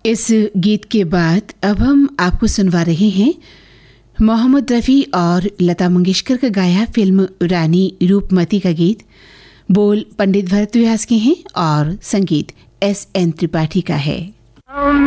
इस गीत के बाद अब हम आपको सुनवा रहे हैं मोहम्मद रफ़ी और लता मंगेशकर का गाया फिल्म रानी रूपमती का गीत। बोल पंडित भरत व्यास के हैं और संगीत S.N. त्रिपाठी का है।